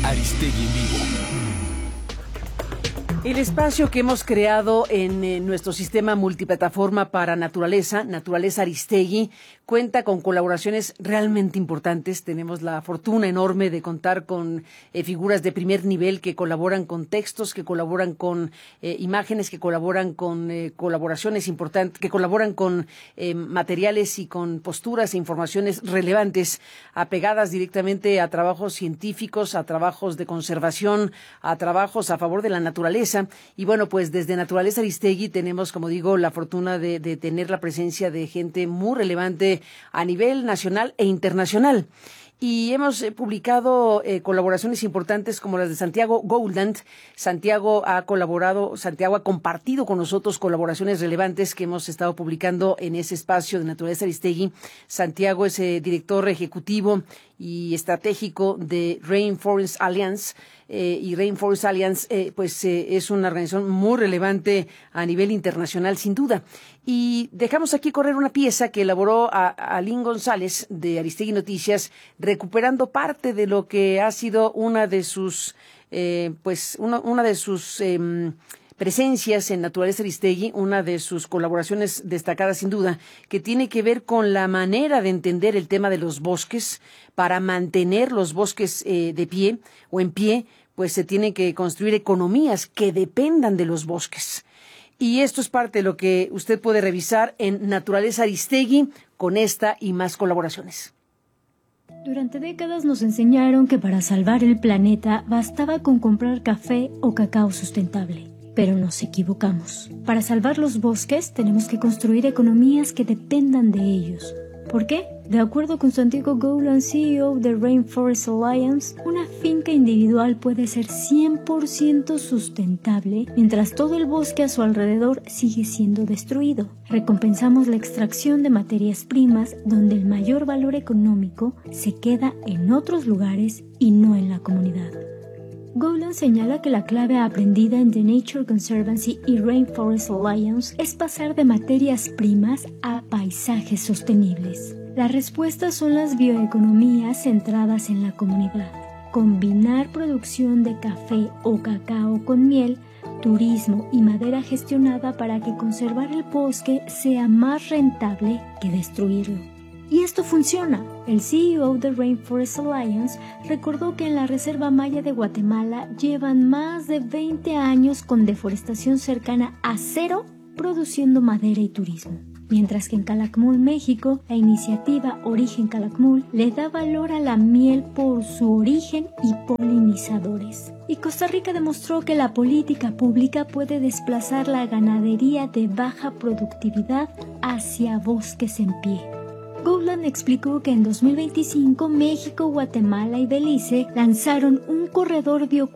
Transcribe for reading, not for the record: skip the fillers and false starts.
Aristegui en vivo. El espacio que hemos creado en nuestro sistema multiplataforma para Naturaleza Aristegui, cuenta con colaboraciones realmente importantes. Tenemos la fortuna enorme de contar con figuras de primer nivel que colaboran con textos, que colaboran con imágenes, que colaboran con colaboraciones importantes, que colaboran con materiales y con posturas e informaciones relevantes, apegadas directamente a trabajos científicos, a trabajos de conservación, a trabajos a favor de la naturaleza. Y bueno, pues desde Naturaleza Aristegui tenemos, como digo, la fortuna de tener la presencia de gente muy relevante a nivel nacional e internacional. Y hemos publicado colaboraciones importantes como las de Santiago Gouldand. Santiago ha compartido con nosotros colaboraciones relevantes que hemos estado publicando en ese espacio de Naturaleza Aristegui. Santiago es director ejecutivo y estratégico de Rainforest Alliance. Y Rainforest Alliance es una organización muy relevante a nivel internacional, sin duda. Y dejamos aquí correr una pieza que elaboró Alín González de Aristegui Noticias, recuperando parte de lo que ha sido una de sus presencias en Naturaleza Aristegui, una de sus colaboraciones destacadas sin duda, que tiene que ver con la manera de entender el tema de los bosques. Para mantener los bosques de pie o en pie, pues se tienen que construir economías que dependan de los bosques. Y esto es parte de lo que usted puede revisar en Naturaleza Aristegui con esta y más colaboraciones. Durante décadas nos enseñaron que para salvar el planeta bastaba con comprar café o cacao sustentable. Pero nos equivocamos. Para salvar los bosques tenemos que construir economías que dependan de ellos. ¿Por qué? De acuerdo con Santiago Gouldand, CEO de Rainforest Alliance, una finca individual puede ser 100% sustentable mientras todo el bosque a su alrededor sigue siendo destruido. Recompensamos la extracción de materias primas donde el mayor valor económico se queda en otros lugares y no en la comunidad. Gouldand señala que la clave aprendida en The Nature Conservancy y Rainforest Alliance es pasar de materias primas a paisajes sostenibles. La respuesta son las bioeconomías centradas en la comunidad. Combinar producción de café o cacao con miel, turismo y madera gestionada para que conservar el bosque sea más rentable que destruirlo. Y esto funciona. El CEO de Rainforest Alliance recordó que en la Reserva Maya de Guatemala llevan más de 20 años con deforestación cercana a cero, produciendo madera y turismo. Mientras que en Calakmul, México, la iniciativa Origen Calakmul le da valor a la miel por su origen y polinizadores. Y Costa Rica demostró que la política pública puede desplazar la ganadería de baja productividad hacia bosques en pie. Gouldand explicó que en 2025 México, Guatemala y Belice lanzaron un corredor biocultural